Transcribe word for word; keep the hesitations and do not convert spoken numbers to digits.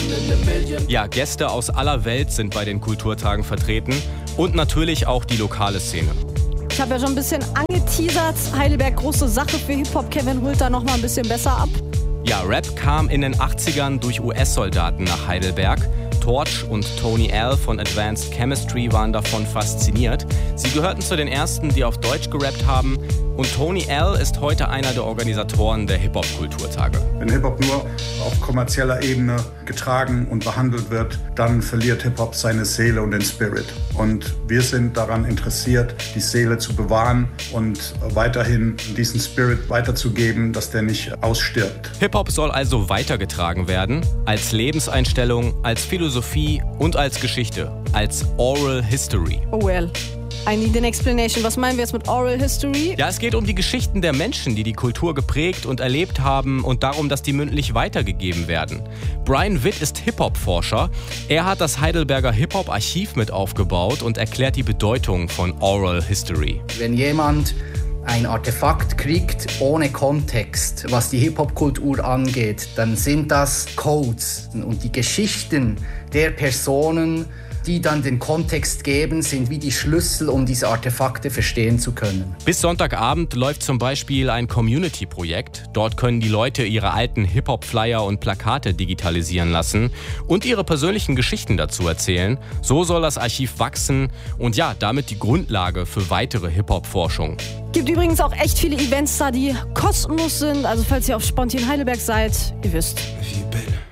Ja, Gäste aus aller Welt sind bei den Kulturtagen vertreten und natürlich auch die lokale Szene. Ich habe ja schon ein bisschen angeteasert. Heidelberg, große Sache für Hip-Hop. Kevin holt da noch mal ein bisschen besser ab. Ja, Rap kam in den achtzigern durch U S-Soldaten nach Heidelberg. Torch und Tony L. von Advanced Chemistry waren davon fasziniert. Sie gehörten zu den ersten, die auf Deutsch gerappt haben. Und Tony L. ist heute einer der Organisatoren der Hip-Hop-Kulturtage. Wenn Hip-Hop nur auf kommerzieller Ebene getragen und behandelt wird, dann verliert Hip-Hop seine Seele und den Spirit. Und wir sind daran interessiert, die Seele zu bewahren und weiterhin diesen Spirit weiterzugeben, dass der nicht ausstirbt. Hip-Hop soll also weitergetragen werden, als Lebenseinstellung, als Philosophie und als Geschichte, als Oral History. Oh well. I need an explanation. Was meinen wir jetzt mit Oral History? Ja, es geht um die Geschichten der Menschen, die die Kultur geprägt und erlebt haben und darum, dass die mündlich weitergegeben werden. Brian Witt ist Hip-Hop-Forscher. Er hat das Heidelberger Hip-Hop-Archiv mit aufgebaut und erklärt die Bedeutung von Oral History. Wenn jemand ein Artefakt kriegt ohne Kontext, was die Hip-Hop-Kultur angeht, dann sind das Codes. Und die Geschichten der Personen, die dann den Kontext geben, sind wie die Schlüssel, um diese Artefakte verstehen zu können. Bis Sonntagabend läuft zum Beispiel ein Community-Projekt. Dort können die Leute ihre alten Hip-Hop-Flyer und Plakate digitalisieren lassen und ihre persönlichen Geschichten dazu erzählen. So soll das Archiv wachsen und ja, damit die Grundlage für weitere Hip-Hop-Forschung. Gibt übrigens auch echt viele Events da, die kostenlos sind. Also falls ihr auf Sponti in Heidelberg seid, ihr wisst. If you bet